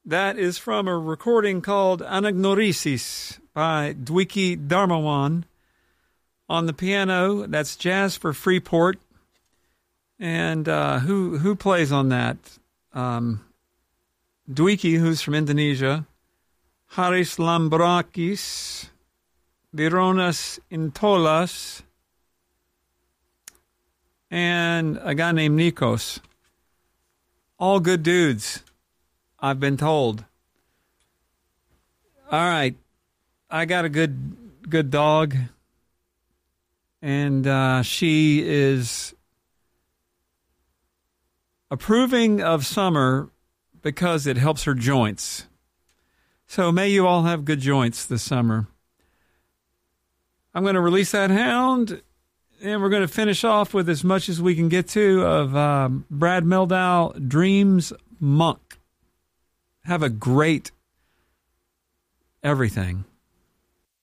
That is from a recording called Anagnorisis by Dwiki Darmawan. On the piano, that's Jazz for Freeport. And who plays on that? Dwiki, who's from Indonesia. Haris Lambrakis. Vironas Intolas. And a guy named Nikos. All good dudes, I've been told. All right. I got a good dog. And she is approving of summer because it helps her joints. So may you all have good joints this summer. I'm going to release that hound, and we're going to finish off with as much as we can get to of Brad Mehldau, Dreams Monk. Have a great everything.